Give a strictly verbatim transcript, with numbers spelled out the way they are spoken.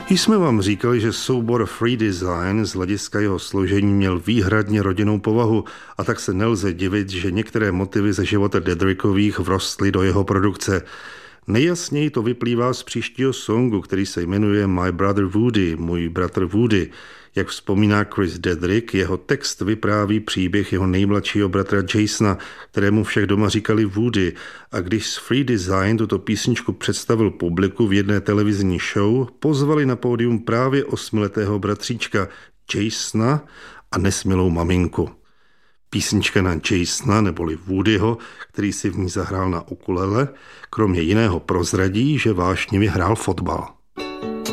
Jsme vám říkali, že soubor Free Design z hlediska jeho složení měl výhradně rodinnou povahu a tak se nelze divit, že některé motivy ze života Dedrickových vrostly do jeho produkce. Nejjasněji to vyplývá z příštího songu, který se jmenuje My Brother Woody, můj bratr Woody. Jak vzpomíná Chris Dedrick, jeho text vypráví příběh jeho nejmladšího bratra Jasona, kterému však doma říkali Woody, a když z Free Design tuto písničku představil publiku v jedné televizní show, pozvali na pódium právě osmiletého bratříčka Jasona a nesmělou maminku. Písnička na Jasona neboli Woodyho, který si v ní zahrál na ukulele, kromě jiného prozradí, že vášnivě hrál fotbal.